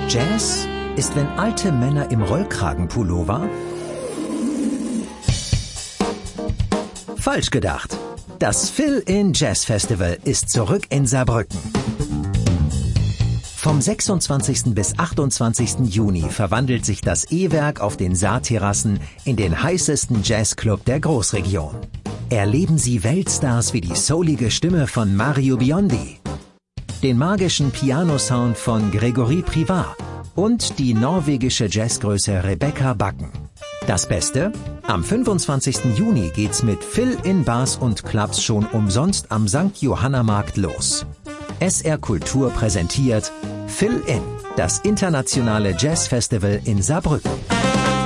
Jazz ist, wenn alte Männer im Rollkragenpullover? Falsch gedacht. Das Fill-In Jazz Festival ist zurück in Saarbrücken. Vom 26. bis 28. Juni verwandelt sich das E-Werk auf den Saarterrassen in den heißesten Jazzclub der Großregion. Erleben Sie Weltstars wie die soulige Stimme von Mario Biondi, den magischen Pianosound von Gregory Privat und die norwegische Jazzgröße Rebecca Backen. Das Beste? Am 25. Juni geht's mit Fill-In Bars und Clubs schon umsonst am St. Johanna Markt los. SR Kultur präsentiert Fill-In, das internationale Jazzfestival in Saarbrücken.